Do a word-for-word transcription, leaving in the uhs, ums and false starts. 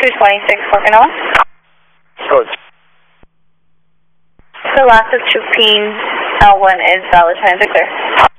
two twenty-six, Pocono. Good. The last of Chupin L one is valid transit clear.